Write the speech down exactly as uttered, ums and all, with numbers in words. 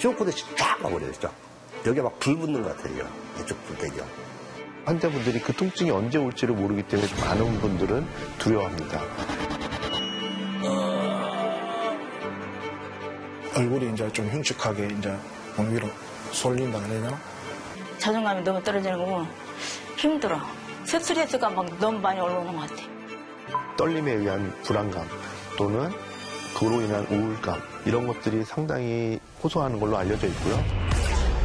쇼크듯이 쫙 와버려요. 쫙. 여기가 막 불 붙는 것 같아요. 이쪽 불백이요. 환자분들이 그 통증이 언제 올지를 모르기 때문에 좀 많은 분들은 두려워합니다. 얼굴이 이제 좀 흉측하게 이제 몸 위로 쏠린다 그래야 되나? 자존감이 너무 떨어지는 거고 힘들어. 스트레스가 막 너무 많이 올라오는 것 같아. 떨림에 의한 불안감 또는 그로 인한 우울감 이런 것들이 상당히 호소하는 걸로 알려져 있고요.